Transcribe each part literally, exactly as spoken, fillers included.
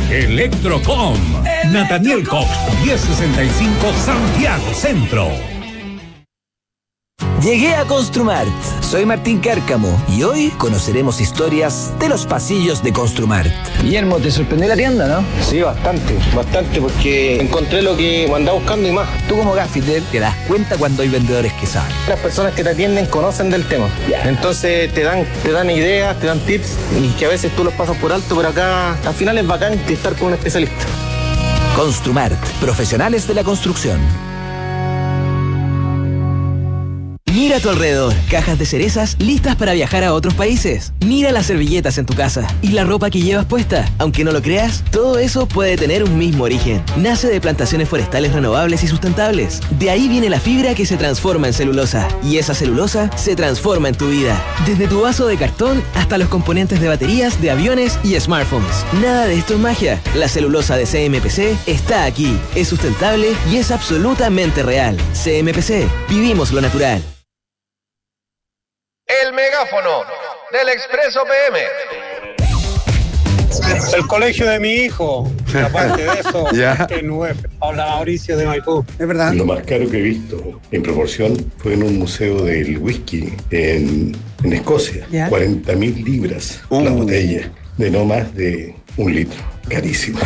Electrocom. Nathaniel Cox, diez sesenta y cinco, Santiago Centro. Llegué a Construmart. Soy Martín Cárcamo y hoy conoceremos historias de los pasillos de Construmart. Guillermo, ¿te sorprendió la tienda, no? Sí, bastante, bastante, porque encontré lo que andaba buscando y más. Tú como gaffiter te das cuenta cuando hay vendedores que saben. Las personas que te atienden conocen del tema. Yeah. Entonces te dan, te dan ideas, te dan tips y que a veces tú los pasas por alto, pero acá al final es bacán estar con un especialista. Construmart, profesionales de la construcción. Mira a tu alrededor, cajas de cerezas listas para viajar a otros países. Mira las servilletas en tu casa y la ropa que llevas puesta. Aunque no lo creas, todo eso puede tener un mismo origen. Nace de plantaciones forestales renovables y sustentables. De ahí viene la fibra que se transforma en celulosa. Y esa celulosa se transforma en tu vida. Desde tu vaso de cartón hasta los componentes de baterías, de aviones y smartphones. Nada de esto es magia. La celulosa de C M P C está aquí. Es sustentable y es absolutamente real. C M P C. Vivimos lo natural. El megáfono del Expreso P M. El colegio de mi hijo, aparte de eso, en U F. Habla Mauricio de Maipú. Es verdad. Lo más caro que he visto en proporción fue en un museo del whisky en, en Escocia. ¿Ya? cuarenta mil libras uh. la botella, de no más de un litro. Carísimo.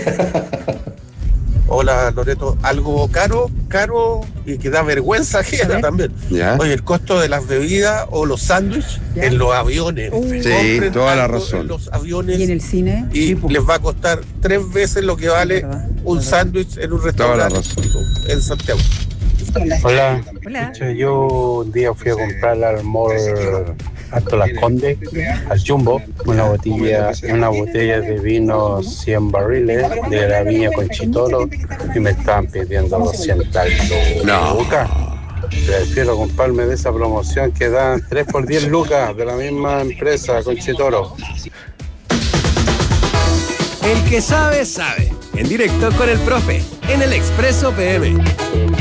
Hola Loreto, algo caro, caro y que da vergüenza ajena también. ¿Ya? Oye, el costo de las bebidas o los sándwiches en los aviones. Uh. Sí, toda la razón. En los aviones. Y en el cine. Y sí, les va a costar tres veces lo que vale un sándwich en un restaurante en Santiago. Hola. Hola. Yo un día fui a comprar al mall Alto Las Condes, al Jumbo, una botella, una botella de vino cien barriles de la viña Conchitoro y me estaban pidiendo doscientas lucas. Prefiero comprarme de esa promoción que dan tres por diez lucas de la misma empresa Conchitoro. El que sabe, sabe. En directo con el profe, en el Expreso P M.